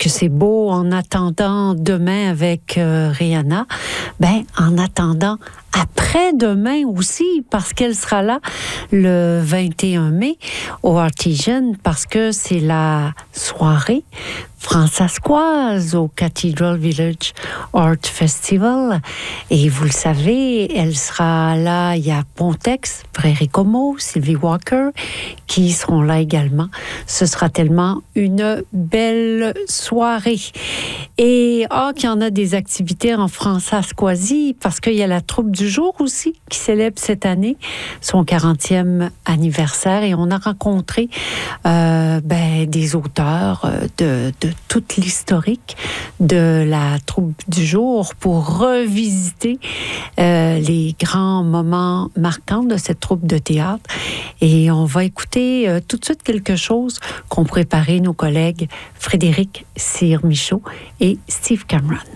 que c'est beau en attendant demain avec Rihanna, en attendant après-demain aussi, parce qu'elle sera là le 21 mai au Artesian, parce que c'est la soirée francescoise au Cathedral Village Art Festival. Et vous le savez, elle sera là, il y a Pontex, Frédéric Como, Sylvie Walker, qui seront là également. Ce sera tellement une belle soirée. Et qu'il y en a des activités en Francescoisie, parce qu'il y a la troupe du jour aussi, qui célèbre cette année son 40e anniversaire. Et on a rencontré des auteurs de toute l'historique de la troupe du jour pour revisiter les grands moments marquants de cette troupe de théâtre. Et on va écouter tout de suite quelque chose qu'ont préparé nos collègues Frédéric Cyr-Michaud et Steve Cameron.